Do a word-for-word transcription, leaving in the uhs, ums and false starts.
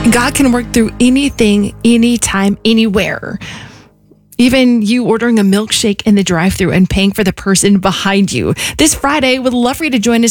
God can work through anything, anytime, anywhere. Even you ordering a milkshake in the drive-thru and paying for the person behind you. This Friday, we'd love for you to join us